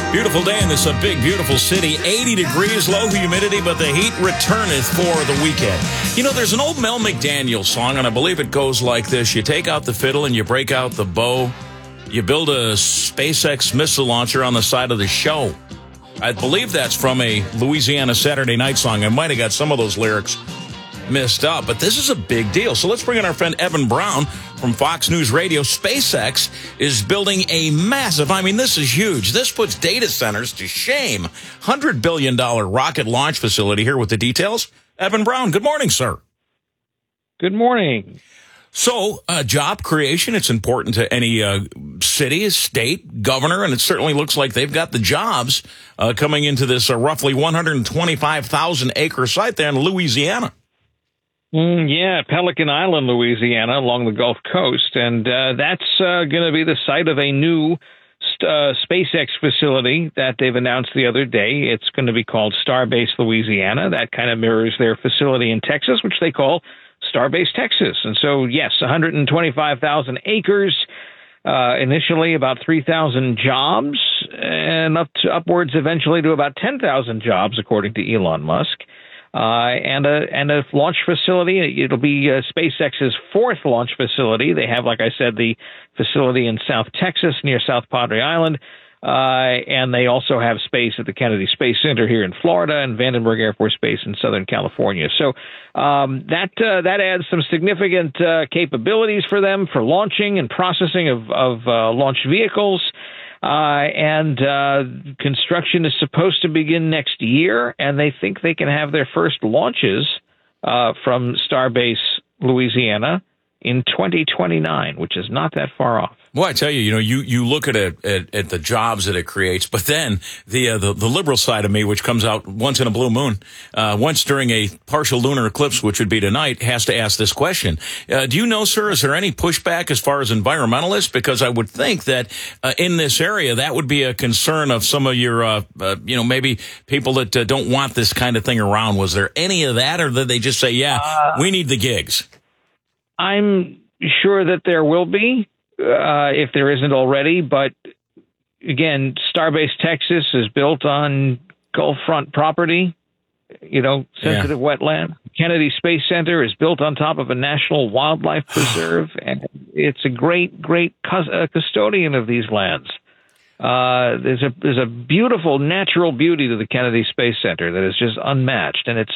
Beautiful day in this big, beautiful city. 80 degrees, low humidity, but the heat returneth for the weekend. You know, there's an old Mel McDaniel song, and I believe it goes like this. You take out the fiddle and you break out the bow. You build a SpaceX missile launcher on the side of the show. I believe that's from a Louisiana Saturday Night song. I might have got some of those lyrics missed up, but this is a big deal. So let's bring in our friend Evan Brown from Fox News Radio. SpaceX is building a massive, this is huge. This puts data centers to shame. $100 billion rocket launch facility here with the details. Evan Brown, good morning, sir. Good morning. So, job creation, it's important to any city, state, governor, and it certainly looks like they've got the jobs coming into this roughly 125,000-acre site there in Louisiana. Yeah, Pelican Island, Louisiana, along the Gulf Coast, and that's going to be the site of a new SpaceX facility that they've announced the other day. It's going to be called Starbase Louisiana. That kind of mirrors their facility in Texas, which they call Starbase Texas. And so, yes, 125,000 acres, initially about 3,000 jobs, and upwards eventually to about 10,000 jobs, according to Elon Musk. And a launch facility. It'll be SpaceX's fourth launch facility. They have, like I said, the facility in South Texas near South Padre Island, and they also have space at the Kennedy Space Center here in Florida and Vandenberg Air Force Base in Southern California. So that adds some significant capabilities for them for launching and processing of launch vehicles. And construction is supposed to begin next year, and they think they can have their first launches from Starbase Louisiana in 2029, which is not that far off. Well, I tell you, you look at it at the jobs that it creates, but then the liberal side of me, which comes out once in a blue moon, once during a partial lunar eclipse, which would be tonight, has to ask this question. Do you know, sir, is there any pushback as far as environmentalists? Because I would think that in this area, that would be a concern of some of your, maybe people that don't want this kind of thing around. Was there any of that, or did they just say, we need the gigs? I'm sure that there will be. If there isn't already, but again, Starbase Texas is built on Gulfront property, sensitive wetland. Kennedy Space Center is built on top of a national wildlife preserve, and it's a great custodian of these lands. There's a beautiful natural beauty to the Kennedy Space Center that is just unmatched, and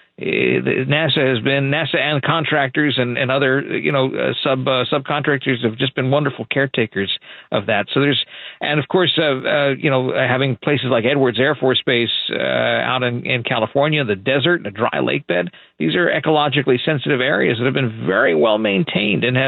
NASA and contractors and other subcontractors have just been wonderful caretakers of that. So and of course having places like Edwards Air Force Base out in California, the desert and a dry lake bed. These are ecologically sensitive areas that have been very well maintained and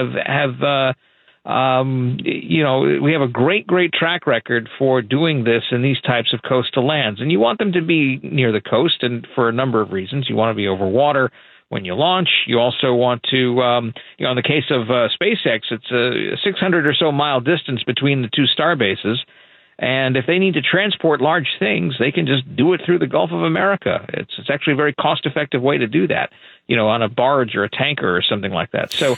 we have a great track record for doing this in these types of coastal lands. And you want them to be near the coast, and for a number of reasons. You want to be over water when you launch. You also want to, in the case of SpaceX, it's a 600 or so mile distance between the two star bases. And if they need to transport large things, they can just do it through the Gulf of America. It's actually a very cost-effective way to do that, on a barge or a tanker or something like that. So,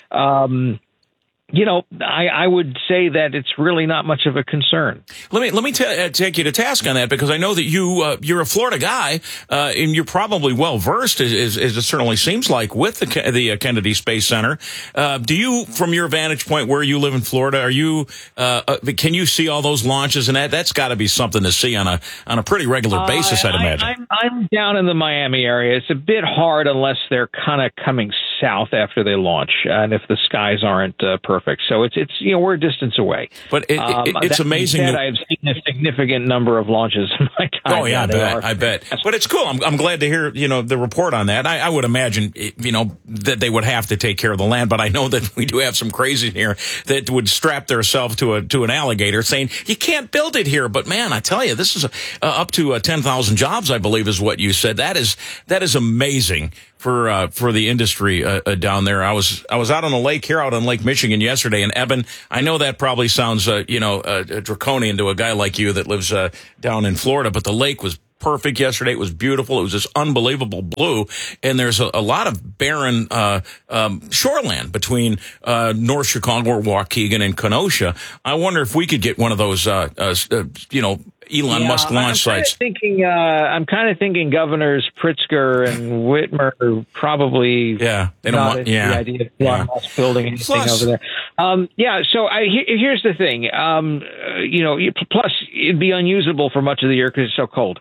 I would say that it's really not much of a concern. Let me take you to task on that, because I know that you're a Florida guy, and you're probably well versed, as it certainly seems like, with the Kennedy Space Center. Do you, from your vantage point where you live in Florida, can you see all those launches? And that's got to be something to see on a pretty regular basis, I'd imagine. I'm down in the Miami area. It's a bit hard unless they're kind of coming south after they launch, and if the skies aren't perfect. So it's we're a distance away. But it's amazing. I've seen a significant number of launches in my time. Oh yeah, I bet. But it's cool. I'm glad to hear the report on that. I would imagine that they would have to take care of the land, but I know that we do have some crazies here that would strap themselves to an alligator, saying you can't build it here. But man, I tell you, this is up to 10,000 jobs, I believe, is what you said. That is amazing for the industry down there. I was out on the lake here, out on Lake Michigan yesterday, and Eben, I know that probably sounds draconian to a guy like you that lives down in Florida, but the lake was perfect yesterday. It was beautiful. It was just unbelievable blue, and there's a lot of barren shoreland between North Chicago or Waukegan and Kenosha. I wonder if we could get one of those Elon Musk launch sites. I'm kind of thinking Governors Pritzker and Whitmer probably they don't want the idea of Elon Musk building anything over there. So here's the thing. Plus it'd be unusable for much of the year because it's so cold.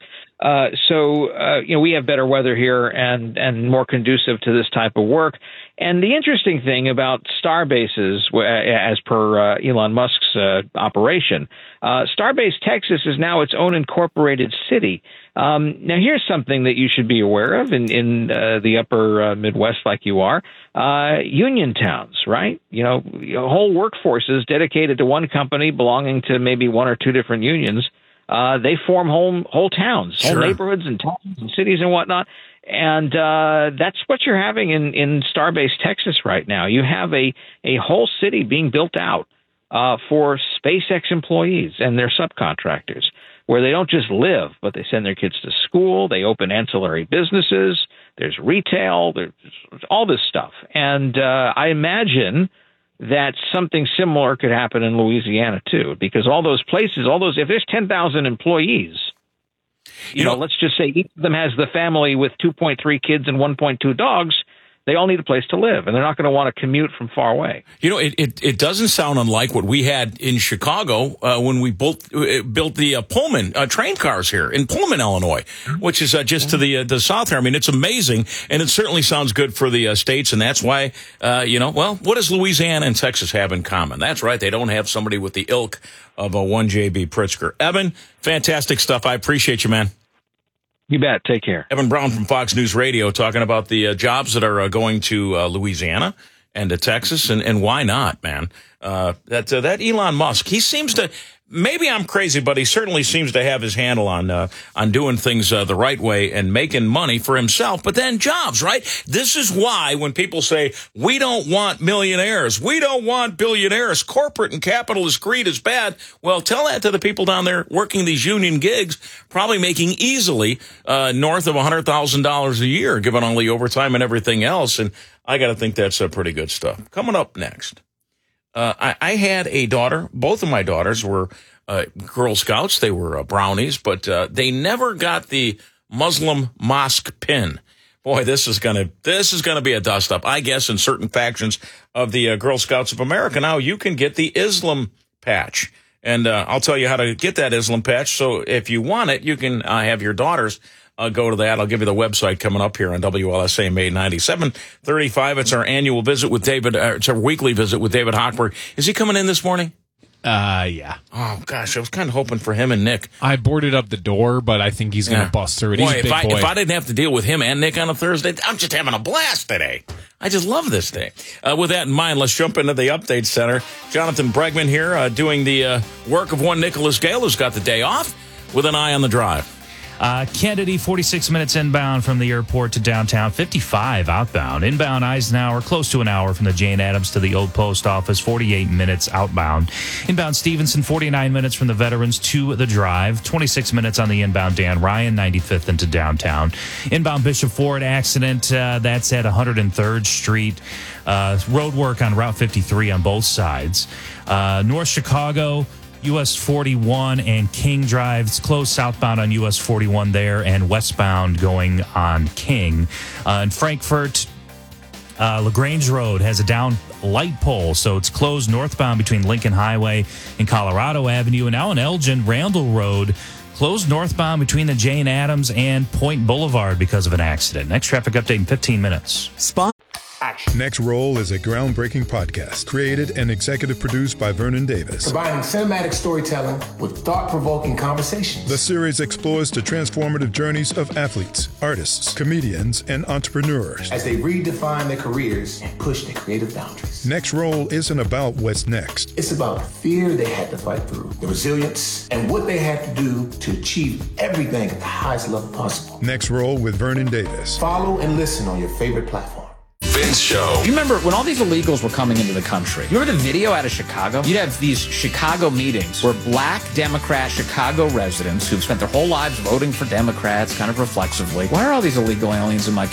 We have better weather here and more conducive to this type of work. And the interesting thing about Starbases, as per Elon Musk's operation, Starbase Texas is now its own incorporated city. Now, here's something that you should be aware of in the upper Midwest, like you are, union towns, right? Whole workforces dedicated to one company belonging to maybe one or two different unions. They form whole towns, whole neighborhoods and towns and cities and whatnot. And that's what you're having in Starbase Texas right now. You have a whole city being built out for SpaceX employees and their subcontractors, where they don't just live, but they send their kids to school. They open ancillary businesses. There's retail. There's all this stuff. And I imagine that something similar could happen in Louisiana too, because all those places, if there's 10,000 employees, let's just say each of them has the family with 2.3 kids and 1.2 dogs, they all need a place to live, and they're not going to want to commute from far away. It doesn't sound unlike what we had in Chicago when we built the Pullman train cars here in Pullman, Illinois, which is just to the south here. I mean, it's amazing, and it certainly sounds good for the states, and that's why, what does Louisiana and Texas have in common? That's right, they don't have somebody with the ilk of a one J.B. Pritzker. Evan, fantastic stuff. I appreciate you, man. You bet. Take care. Evan Brown from Fox News Radio talking about the jobs that are going to Louisiana and to Texas, and why not, man? That Elon Musk, he seems to. Maybe I'm crazy, but he certainly seems to have his handle on doing things the right way and making money for himself. But then jobs, right? This is why when people say we don't want millionaires, we don't want billionaires, corporate and capitalist greed is bad. Well, tell that to the people down there working these union gigs, probably making easily north of $100,000 a year, given all the overtime and everything else. And I got to think that's pretty good stuff. Coming up next. I had a daughter. Both of my daughters were Girl Scouts. They were brownies, but they never got the Muslim mosque pin. Boy, this is gonna be a dust up. I guess in certain factions of the Girl Scouts of America now, you can get the Islam patch, and I'll tell you how to get that Islam patch. So if you want it, you can have your daughters. Go to that. I'll give you the website coming up here on WLSA May 9735. It's our annual visit with David. It's our weekly visit with David Hochberg. Is he coming in this morning? Yeah. Oh, gosh. I was kind of hoping for him and Nick. I boarded up the door, but I think he's going to bust through it. He's a big boy. If I didn't have to deal with him and Nick on a Thursday, I'm just having a blast today. I just love this day. With that in mind, let's jump into the Update Center. Jonathan Bregman here doing the work of one Nicholas Gale, who's got the day off with an eye on the drive. Kennedy, 46 minutes inbound from the airport to downtown, 55 outbound. Inbound Eisenhower, close to an hour from the Jane Addams to the old post office, 48 minutes outbound. Inbound Stevenson, 49 minutes from the Veterans to the drive, 26 minutes on the inbound Dan Ryan, 95th into downtown. Inbound Bishop Ford accident, that's at 103rd Street. Road work on Route 53 on both sides. North Chicago, US 41 and King Drive. It's closed southbound on US 41 there and westbound going on King. In Frankfort, LaGrange Road has a down light pole, so it's closed northbound between Lincoln Highway and Colorado Avenue. And now in Elgin, Randall Road closed northbound between the Jane Addams and Point Boulevard because of an accident. Next traffic update in 15 minutes. Next Roll is a groundbreaking podcast created and executive produced by Vernon Davis. Combining cinematic storytelling with thought-provoking conversations. The series explores the transformative journeys of athletes, artists, comedians, and entrepreneurs as they redefine their careers and push their creative boundaries. Next Roll isn't about what's next. It's about the fear they had to fight through, the resilience, and what they had to do to achieve everything at the highest level possible. Next Roll with Vernon Davis. Follow and listen on your favorite platform. Vince Show. You remember when all these illegals were coming into the country? You remember the video out of Chicago? You'd have these Chicago meetings where black Democrat Chicago residents who've spent their whole lives voting for Democrats kind of reflexively. Why are all these illegal aliens in my